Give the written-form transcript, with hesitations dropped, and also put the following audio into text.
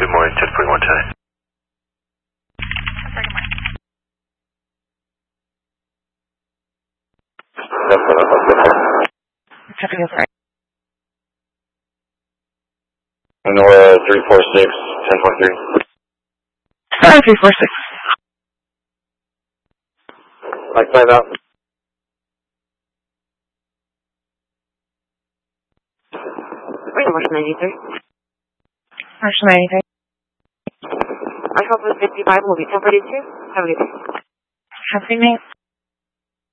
Good morning, 1041 today. Nora 346, 1023. 346. Like 5 out. Marshall 93. Marshall 93. Marshall 55 will be 1042. Have a good day. Have a good night.